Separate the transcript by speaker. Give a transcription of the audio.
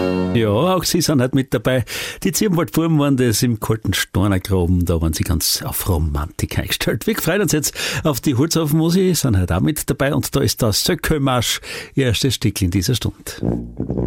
Speaker 1: Ja, auch Sie sind halt mit dabei. Die Zirbenwaldbuben waren das im kalten Stornergraben, da waren sie ganz auf Romantik eingestellt. Wir freuen uns jetzt auf die Holzhaufen-Musik, sind halt auch mit dabei und da ist der Söckelmarsch, ihr erstes Stück in dieser Stunde.